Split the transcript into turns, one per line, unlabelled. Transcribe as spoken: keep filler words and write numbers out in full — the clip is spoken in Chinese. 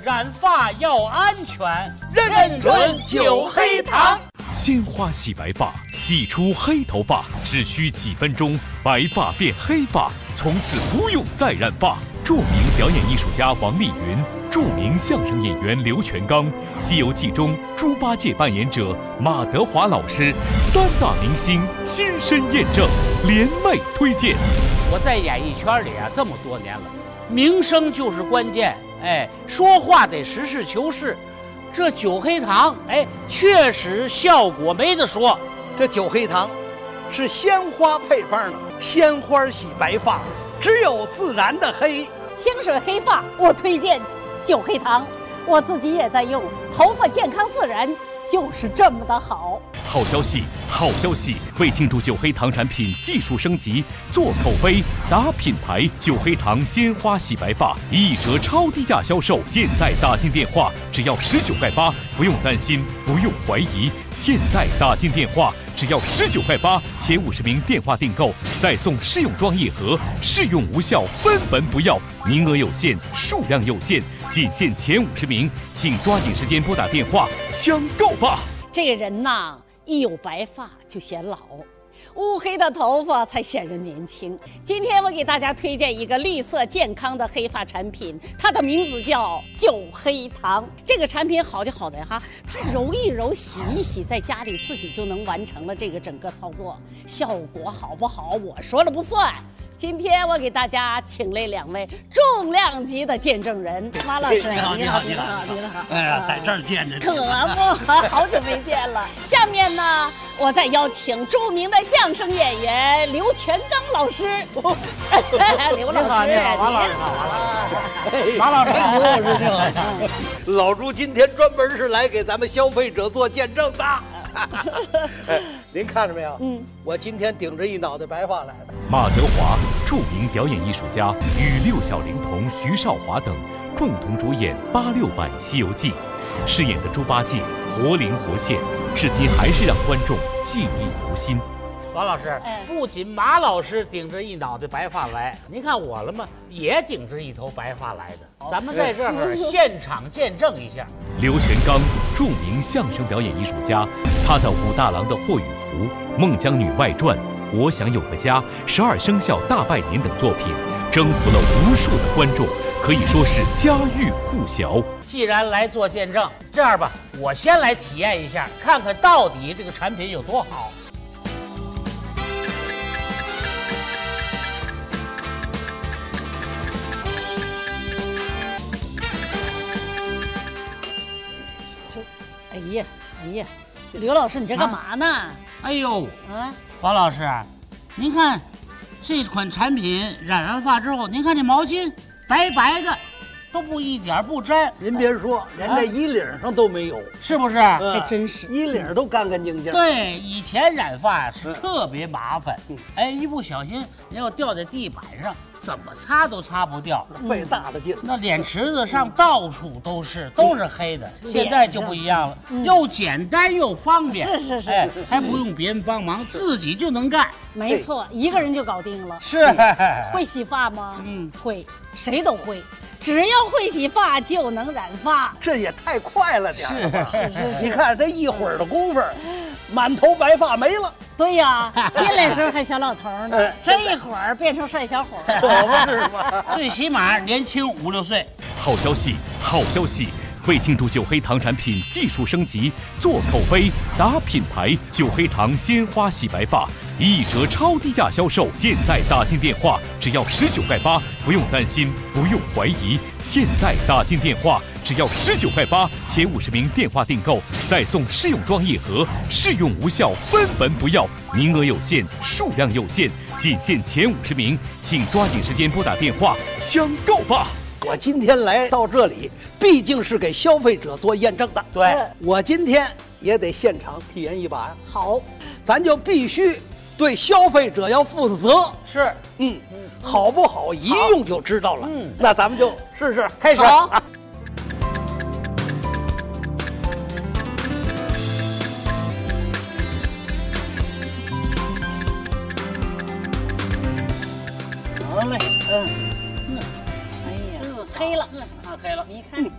染发要安全，认准九黑堂。
鲜花洗白发，洗出黑头发，只需几分钟，白发变黑发，从此不用再染发。著名表演艺术家王丽云，著名相声演员刘全刚，《西游记》中猪八戒扮演者马德华老师，三大明星亲身验证，联袂推荐。
我在演艺圈里啊这么多年了，名声就是关键，哎，说话得实事求是。这九黑堂，哎，确实效果没得说。
这九黑堂是鲜花配方的，鲜花洗白发，只有自然的黑。
清水黑发，我推荐九黑堂，我自己也在用，头发健康自然，就是这么的好。
好消息，好消息！为庆祝九黑堂产品技术升级，做口碑、打品牌，九黑堂鲜花洗白发一折超低价销售。现在打进电话只要十九块八，不用担心，不用怀疑。现在打进电话只要十九块八，前五十名电话订购再送试用装一盒，试用无效分文不要，名额有限，数量有限，仅限前五十名，请抓紧时间拨打电话抢购吧。
这个人呐，一有白发就显老，乌黑的头发才显人年轻。今天我给大家推荐一个绿色健康的黑发产品，它的名字叫九黑堂。这个产品好就好在哈，它揉一揉、洗一洗，在家里自己就能完成了这个整个操作，效果好不好我说了不算。今天我给大家请来两位重量级的见证人，马老师，
你好，你好，你好，你好！哎呀，在这儿见着，
可不，好久没见了。下面呢，我再邀请著名的相声演员刘全刚老师。刘老师，
你好，王老师好，马老师，
刘老师你好。老朱今天专门是来给咱们消费者做见证的。哎，您看着没有？嗯，我今天顶着一脑袋白发来的。
马德华，著名表演艺术家，与六小龄童徐少华等共同主演八六版《西游记》，饰演的猪八戒活灵活现，至今还是让观众记忆犹新。
王老师，不仅马老师顶着一脑袋白发来，您看我了吗？也顶着一头白发来的。咱们在这儿现场见证一下。
刘全刚，著名相声表演艺术家，他的武大郎的霍雨福、孟姜女外传、我想有个家、十二生肖大拜年等作品，征服了无数的观众，可以说是家喻户晓。
既然来做见证，这样吧，我先来体验一下，看看到底这个产品有多好。
哎呀，哎呀，刘老师，你这干嘛呢？啊、
哎呦，啊，王老师，您看这款产品染完发之后，您看这毛巾白白的，都不一点不沾。
您别说，连这衣领上都没有，
是不是？
嗯、
还真是，
衣领都干干净净。
对，以前染发是特别麻烦，嗯、哎，一不小心要掉在地板上，怎么擦都擦不掉，
费大的劲。
那脸池子上到处都是，都是黑的。现在就不一样了，嗯、又简单又方便，
是是是，
哎，还不用别人帮忙，自己就能干。
没错，一个人就搞定了。
是，
会洗发吗？
嗯，
会，谁都会。只要会洗发就能染发，
这也太快了点儿。
是是是，
你看这一会儿的功夫，满头白发没了。
对呀，进来时候还小老头呢，这一会儿变成帅小伙了，
可不是吗？
最起码年轻五六岁。
好消息，好消息！为庆祝九黑堂产品技术升级，做口碑、打品牌，九黑堂鲜花洗白发一折超低价销售。现在打进电话只要十九块八，不用担心，不用怀疑。现在打进电话只要十九块八，前五十名电话订购再送试用装一盒，试用无效分文不要，名额有限，数量有限，仅限前五十名，请抓紧时间拨打电话抢购吧。
我今天来到这里，毕竟是给消费者做验证的。
对，
我今天也得现场体验一把呀。
好，
咱就必须对消费者要负责。
是，
嗯，好不好一用就知道了。嗯，那咱们就试试，
开始。
好嘞，嗯。
黑了，
啊，黑了，
你看。